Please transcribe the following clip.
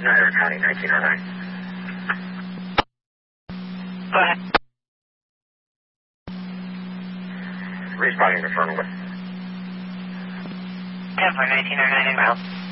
Snyder County, 1909. Go ahead. Responding to affirmative. 10 for 1909 inbound.